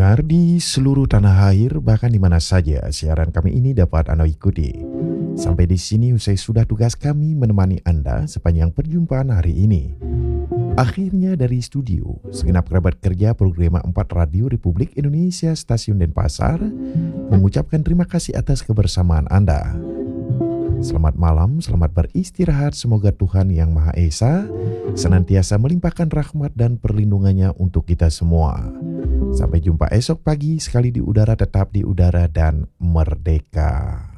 pendengar di seluruh tanah air, bahkan di mana saja siaran kami ini dapat Anda ikuti. Sampai di sini usai sudah tugas kami menemani Anda sepanjang perjumpaan hari ini. Akhirnya dari studio, segenap kerabat kerja program 4 Radio Republik Indonesia Stasiun Denpasar mengucapkan terima kasih atas kebersamaan Anda. Selamat malam, selamat beristirahat. Semoga Tuhan Yang Maha Esa senantiasa melimpahkan rahmat dan perlindungannya untuk kita semua. Sampai jumpa esok pagi, sekali di udara tetap di udara dan merdeka.